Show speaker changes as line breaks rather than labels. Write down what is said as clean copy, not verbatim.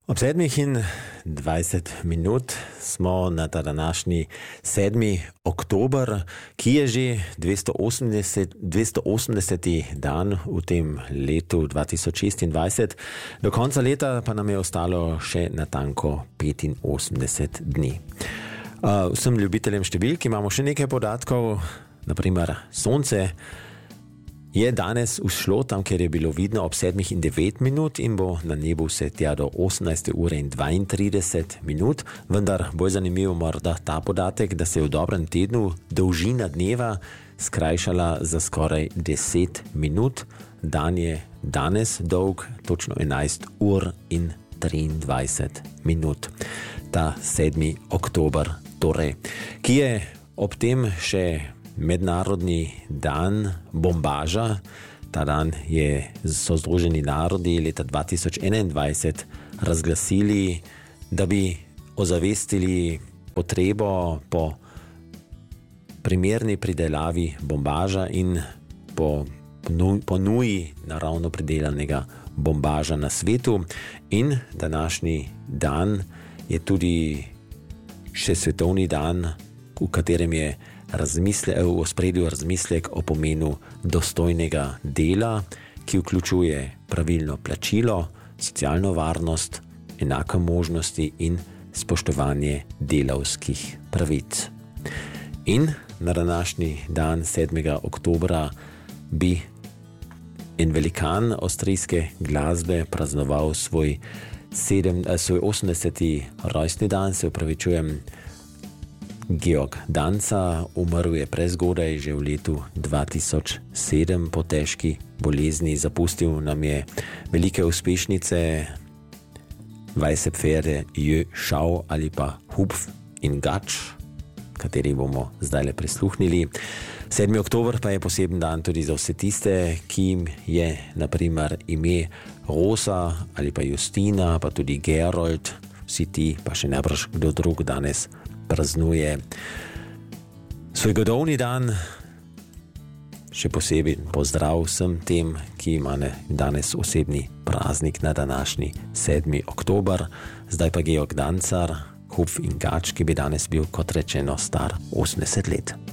Ob 7:20 smo na ta današnji 7. oktober, ki je že 280. dan v tem letu 2026. Do konca leta pa nam je ostalo še natanko 85 dni. Vsem ljubiteljem številk imamo še nekaj podatkov, naprimer sonce je danes vzšlo tam, kjer je bilo vidno ob 7:09 in bo na nebu vse tja do 18:32, vendar bolj zanimivo morda ta podatek, da se je v dobrem tednu dolžina dneva skrajšala za skoraj 10 minut. Dan je danes dolg točno 11:23. Ta 7. oktober torej, ki je ob tem še mednarodni dan bombaža. Ta dan so Združeni narodi leta 2021 razglasili, da bi ozavestili potrebo po primerni pridelavi bombaža in po nuji naravno pridelanega bombaža na svetu. In današnji dan je tudi še svetovni dan, v katerem je v ospredju razmislek o pomenu dostojnega dela, ki vključuje pravilno plačilo, socialno varnost, enake možnosti in spoštovanje delavskih pravic. In na današnji dan 7. oktobra bi en velikan avstrijske glasbe praznoval svoj 80. rojstni dan, se opravičujem. Georg Danzer umrl je prezgodaj, že v letu 2007 po težki bolezni. Zapustil nam je velike uspešnice Weiße Pferde, Je Schau ali pa Hupf in Gatsch, kateri bomo zdaj prisluhnili. 7. oktober pa je poseben dan tudi za vse tiste, ki jim je naprimer ime Rosa ali pa Justina, pa tudi Gerold, vsi ti pa še najbrž kdo drug danes praznuje svoj godovni dan. Še posebej pozdrav vsem tem, ki ima danes osebni praznik na današnji 7. oktober. Zdaj pa Georg Danzer, Hupf in Gatsch, ki bi danes bil, kot rečeno, star 80 let.